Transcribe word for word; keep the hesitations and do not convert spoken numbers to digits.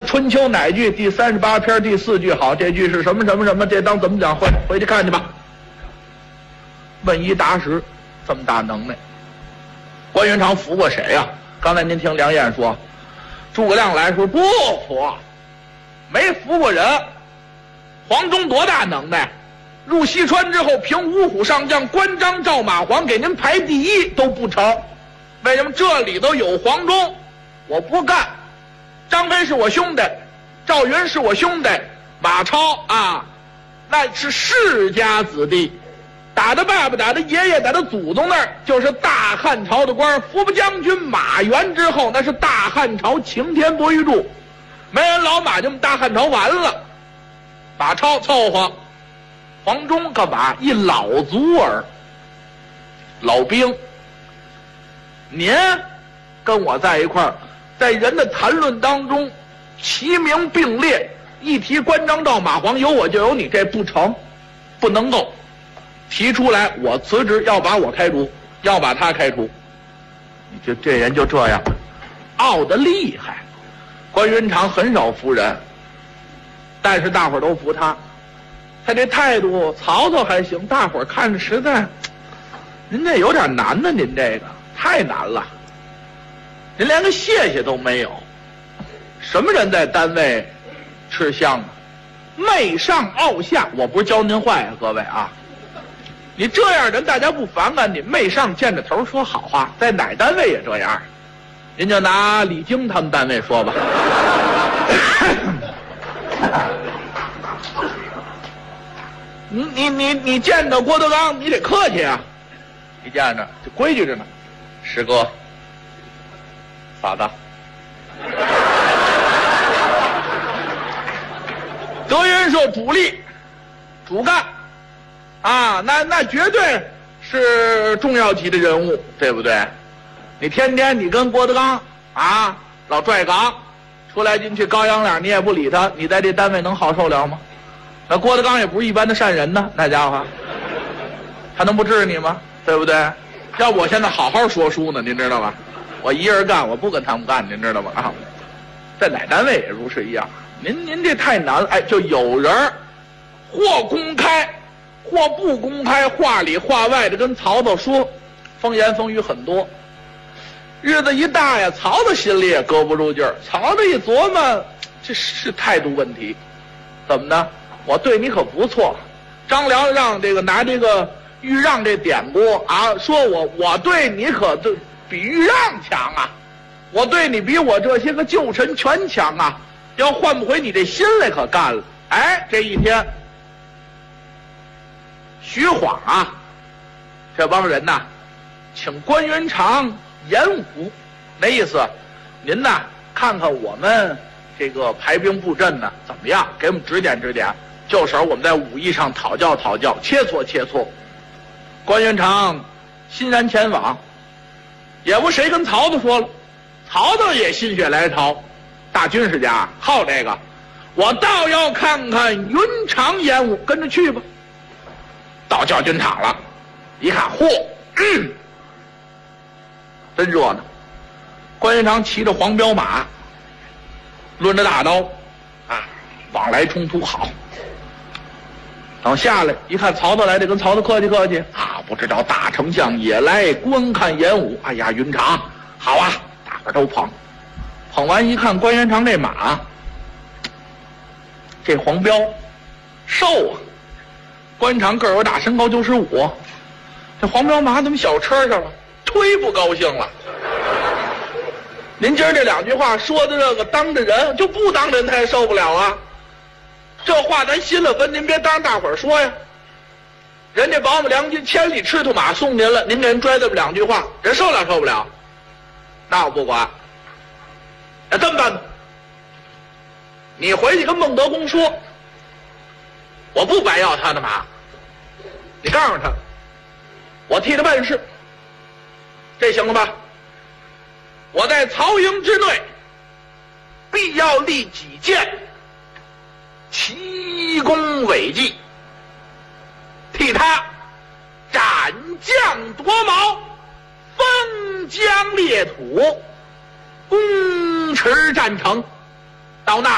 春秋哪句？第三十八篇第四句好，这句是什么什么什么？这当怎么讲？回回去看去吧。问一答十，这么大能耐。关云长服过谁呀、啊？刚才您听梁燕说，诸葛亮来说不服，没服过人。黄忠多大能耐？入西川之后，凭五虎上将关张赵马黄给您排第一都不成。为什么？这里头有黄忠，我不干。张飞是我兄弟，赵云是我兄弟，马超啊，那是世家子弟，打他爸爸，打他爷爷，打他祖宗那儿，就是大汉朝的官。伏部将军马援之后，那是大汉朝擎天博玉柱，没人老马，就大汉朝完了。马超凑合，黄忠干嘛？一老卒儿，老兵。您跟我在一块儿，在人的谈论当中齐名并列，一提关张赵马黄，有我就有你，这不成，不能够提出来。我辞职，要把我开除，要把他开除。你就这人就这样，傲得厉害。关云长很少服人，但是大伙儿都服他。他这态度，曹操还行，大伙儿看着实在，您这有点难呢，您这个太难了，您连个谢谢都没有。什么人在单位吃香啊？媚上傲下。我不是教您坏啊，各位啊，你这样人大家不反感你，媚上见着头说好话，在哪单位也这样。您就拿李菁他们单位说吧。你你你你见着郭德纲，你得客气啊，你见着这规矩着呢。师哥，咋的？德云社主力、主干啊，那那绝对是重要级的人物，对不对？你天天你跟郭德纲啊老拽岗，出来进去高阳脸，你也不理他，你在这单位能好受了吗？那郭德纲也不是一般的善人呢，那家伙，他能不治你吗？对不对？要不我现在好好说书呢，您知道吧？我一人干，我不跟他们干，您知道吗？啊，在哪单位也如是一样。您您这太难了，哎，就有人或公开，或不公开，话里话外的跟曹操说，风言风语很多。日子一大呀，曹操心里也搁不住劲儿。曹操一琢磨，这是态度问题，怎么呢？我对你可不错，张良让这个拿这个豫让这典故啊，说我我对你可对比豫让强啊，我对你比我这些个旧臣全强啊，要换不回你这心来可干了。哎，这一天，徐晃啊，这帮人呐，请关云长演武，那意思，您呐看看我们这个排兵布阵呢怎么样，给我们指点指点。就手我们在武艺上讨教讨教，切磋切磋。关云长欣然前往，也不谁跟曹操说了，曹操也心血来潮，大军事家好这个，我倒要看看云长演武，跟着去吧。到教军场了，一看，嚯，嗯，真热闹。关云长骑着黄骠马，抡着大刀，啊，往来冲突好。等下来一看，曹操来，得跟曹操客气客气啊！不知道大丞相也来观看演武。哎呀，云长好啊，大伙儿都捧。捧完一看，关云长这马，这黄骠瘦啊。关云长个儿有大，身高九十五，这黄骠马怎么小车上了？忒不高兴了。您今儿这两句话说的这个当着人，就不当人他也受不了啊。这话咱心了分，您别当着大伙儿说呀。人家把我们良金千里赤兔马送您了，您给人拽这么两句话，人受了受不了？那我不管。那这么办吧，你回去跟孟德公说，我不白要他的马，你告诉他，我替他办事，这行了吧？我在曹营之内，必要立几件奇功伟绩，替他斩将夺矛，封疆裂土，攻持战城。到那